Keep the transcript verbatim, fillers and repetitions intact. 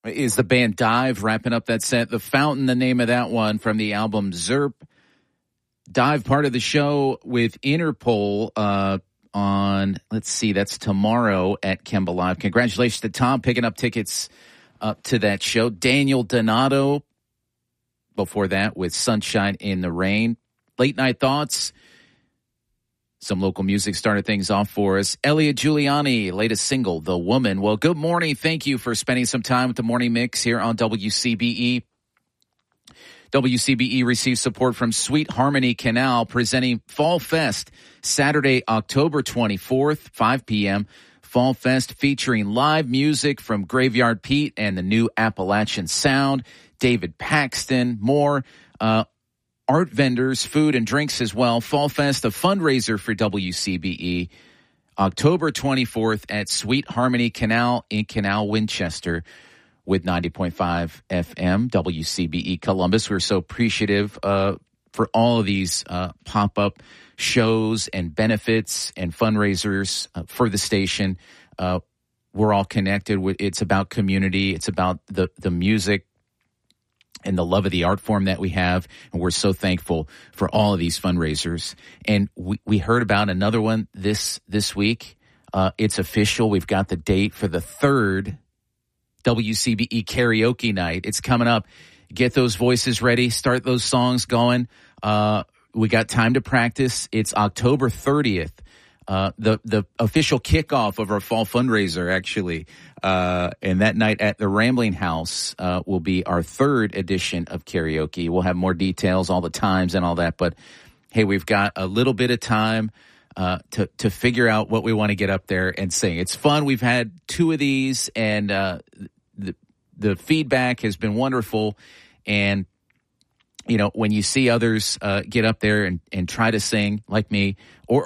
is the band Dive wrapping up that set. The Fountain, the name of that one from the album Zerp. Dive, part of the show with Interpol uh, on, let's see, that's tomorrow at Kemba Live. Congratulations to Tom picking up tickets uh, to that show. Daniel Donato before that with Sunshine in the Rain. Late Night Thoughts. Some local music started things off for us. Elliot Giuliani, latest single, The Woman. Well, good morning. Thank you for spending some time with the Morning Mix here on W C B E. W C B E receives support from Sweet Harmony Canal, presenting Fall Fest Saturday, October twenty-fourth, five p.m. Fall Fest featuring live music from Graveyard Pete and the new Appalachian Sound, David Paxton, more. Uh, Art vendors, food and drinks as well. Fall Fest, a fundraiser for W C B E, October twenty-fourth at Sweet Harmony Canal in Canal, Winchester, with ninety point five F M, W C B E Columbus. We're so appreciative uh, for all of these uh, pop-up shows and benefits and fundraisers uh, for the station. Uh, we're all connected. With, it's about community. It's about the, the music and the love of the art form that we have. And we're so thankful for all of these fundraisers. And we, we heard about another one this this week. Uh, it's official. We've got the date for the third W C B E karaoke night. It's coming up. Get those voices ready. Start those songs going. Uh, we got time to practice. It's October thirtieth. Uh, the, the official kickoff of our fall fundraiser, actually. Uh, and that night at the Rambling House, uh, will be our third edition of karaoke. We'll have more details, all the times and all that. But hey, we've got a little bit of time, uh, to, to figure out what we want to get up there and sing. It's fun. We've had two of these and, uh, the, the feedback has been wonderful. And, you know, when you see others, uh, get up there and, and try to sing like me, or